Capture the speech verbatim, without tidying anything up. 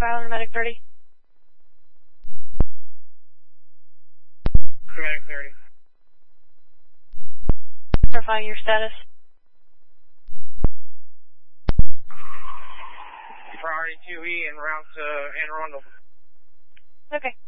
Island, Medic thirty. Medic thirty. Verifying your status. Priority two E en route to Anne Arundel. Okay.